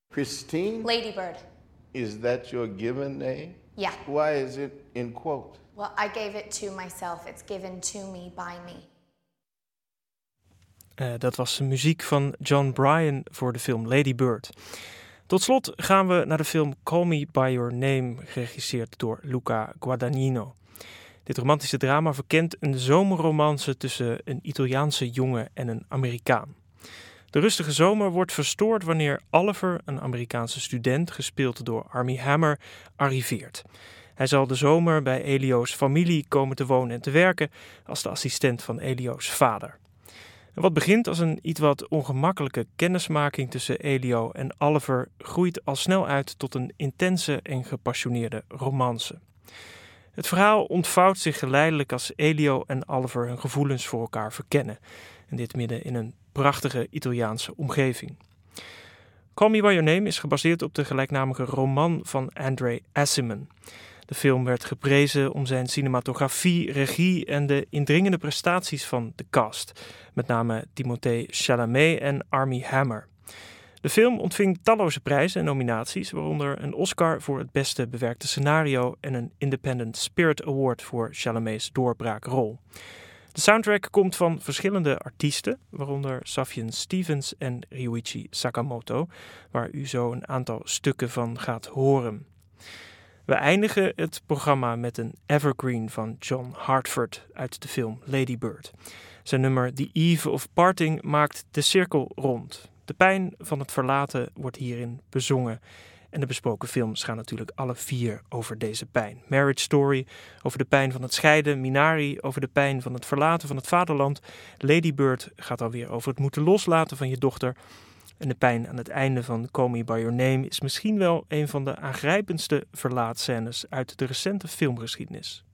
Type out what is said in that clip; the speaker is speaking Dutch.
Christine? Lady Bird. Is that your given name? Yeah. Why is it in quote? Well, I gave it to myself. It's given to me by me. Dat was de muziek van John Bryan voor de film Lady Bird. Tot slot gaan we naar de film Call Me By Your Name, geregisseerd door Luca Guadagnino. Dit romantische drama verkent een zomerromance tussen een Italiaanse jongen en een Amerikaan. De rustige zomer wordt verstoord wanneer Oliver, een Amerikaanse student, gespeeld door Armie Hammer, arriveert. Hij zal de zomer bij Elio's familie komen te wonen en te werken als de assistent van Elio's vader. En wat begint als een iets wat ongemakkelijke kennismaking tussen Elio en Oliver groeit al snel uit tot een intense en gepassioneerde romance. Het verhaal ontvouwt zich geleidelijk als Elio en Oliver hun gevoelens voor elkaar verkennen. En dit midden in een prachtige Italiaanse omgeving. Call Me By Your Name is gebaseerd op de gelijknamige roman van André Aciman. De film werd geprezen om zijn cinematografie, regie en de indringende prestaties van de cast. Met name Timothée Chalamet en Armie Hammer. De film ontving talloze prijzen en nominaties, waaronder een Oscar voor het beste bewerkte scenario en een Independent Spirit Award voor Chalamet's doorbraakrol. De soundtrack komt van verschillende artiesten, waaronder Sufjan Stevens en Ryuichi Sakamoto, waar u zo een aantal stukken van gaat horen. We eindigen het programma met een evergreen van John Hartford uit de film Lady Bird. Zijn nummer The Eve of Parting maakt de cirkel rond. De pijn van het verlaten wordt hierin bezongen. En de besproken films gaan natuurlijk alle 4 over deze pijn. Marriage Story over de pijn van het scheiden. Minari over de pijn van het verlaten van het vaderland. Lady Bird gaat alweer over het moeten loslaten van je dochter. En de pijn aan het einde van Call Me By Your Name is misschien wel een van de aangrijpendste verlaatscènes uit de recente filmgeschiedenis.